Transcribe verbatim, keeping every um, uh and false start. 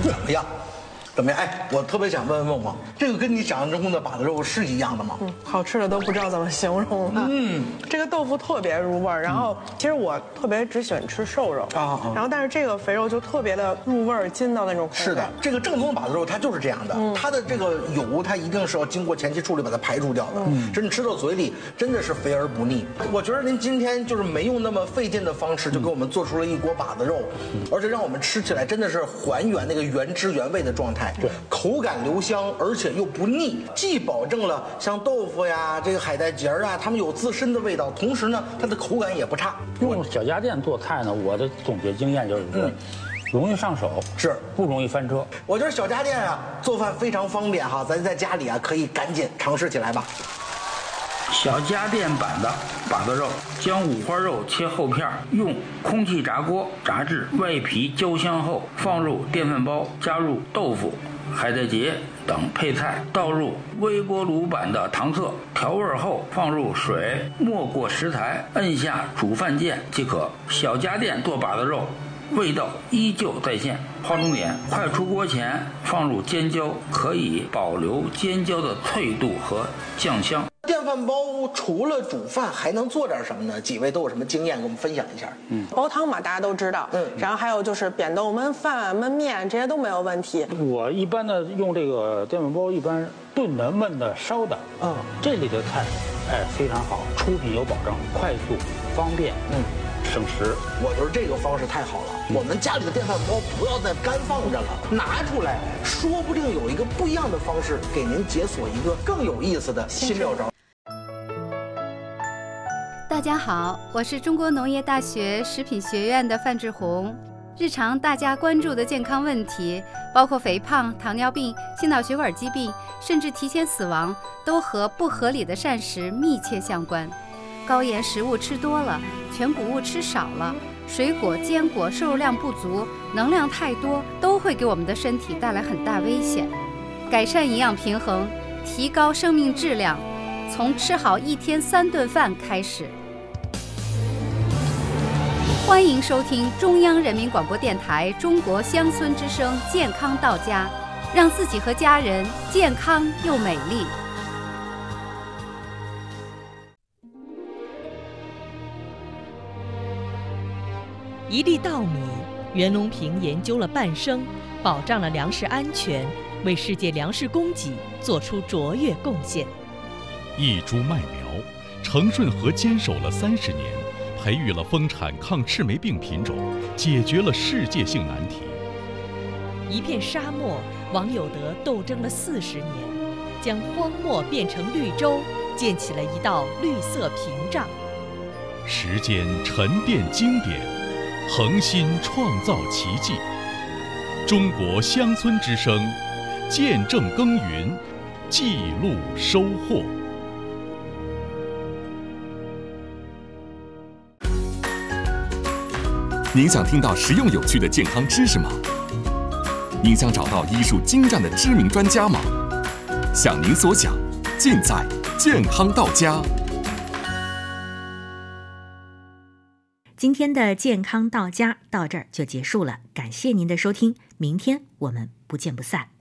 怎么样？怎么样？哎，我特别想问问我，这个跟你想象中的把子肉是一样的吗？ 嗯，好吃的都不知道怎么形容了。嗯，这个豆腐特别入味儿，然后其实我特别只喜欢吃瘦肉啊，然后但是这个肥肉就特别的入味儿，筋道那种口感。 是的，这个正宗的把子肉它就是这样的，嗯、它的这个油它一定是要经过前期处理把它排除掉的，嗯，这你吃到嘴里真的是肥而不腻。我觉得您今天就是没用那么费劲的方式就给我们做出了一锅把子肉，嗯、而且让我们吃起来真的是还原那个原汁原味的状态。对，口感留香，而且又不腻，既保证了像豆腐呀、这个海带结儿啊，它们有自身的味道，同时呢，它的口感也不差。 用小家电做菜呢，我的总结经验就是说，嗯、容易上手， 是不容易翻车。 我觉得小家电啊，做饭非常方便哈，咱在家里啊可以赶紧尝试起来吧。 小家电版的把子肉，将五花肉切厚片，用空气炸锅炸至外皮焦香后，放入电饭煲，加入豆腐、海带结等配菜，倒入微波炉版的糖色，调味后放入水，没过食材，按下煮饭键即可。小家电做把子肉，味道依旧在线。划重点：快出锅前放入尖椒，可以保留尖椒的脆度和酱香。 电饭煲除了煮饭还能做点什么呢？几位都有什么经验给我们分享一下？ 嗯，煲汤嘛，大家都知道。嗯，然后还有就是扁豆焖饭、焖面，这些都没有问题。 我一般的用这个电饭煲，一般炖的、焖的、烧的，嗯，这里的菜，哎，非常好，出品有保证，快速、方便，嗯。省时， 我觉得这个方式太好了。嗯、我们家里的电饭煲不要再干放着了，拿出来，说不定有一个不一样的方式，给您解锁一个更有意思的新妙招。 大家好，我是中国农业大学食品学院的范志红。日常大家关注的健康问题，包括肥胖、糖尿病、心脑血管疾病，甚至提前死亡，都和不合理的膳食密切相关。高盐食物吃多了，全谷物吃少了，水果、坚果摄入量不足，能量太多，都会给我们的身体带来很大危险。改善营养平衡，提高生命质量，从吃好一天三顿饭开始。欢迎收听中央人民广播电台中国乡村之声健康到家，让自己和家人健康又美丽。 一粒稻米，袁隆平研究了半生，保障了粮食安全，为世界粮食供给做出卓越贡献。 一株麦苗，程顺和坚守了三十年，培育了丰产抗赤霉病品种，解决了世界性难题。 一片沙漠，王有德斗争了四十年，将荒漠变成绿洲，建起了一道绿色屏障。 时间沉淀经典，恒心创造奇迹。中国乡村之声，见证耕耘，记录收获。 您想听到实用有趣的健康知识吗？您想找到医术精湛的知名专家吗？想您所想，尽在健康到家。 今天的健康到家到这儿就结束了，感谢您的收听，明天我们不见不散。